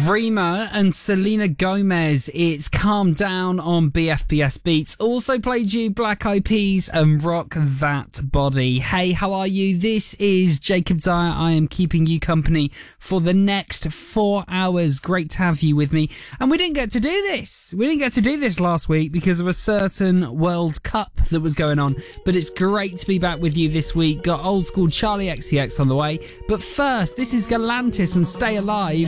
Rima and Selena Gomez, it's Calm Down on BFBS Beats. Also played you Black Eyed Peas and Rock That Body. Hey, how are you? This is Jacob Dyer. I am keeping you company for the next 4 hours. Great to have you with me. And we didn't get to do this. We didn't get to do this last week because of a certain World Cup that was going on. But it's great to be back with you this week. Got old school Charlie XCX on the way. But first, this is Galantis and Stay Alive.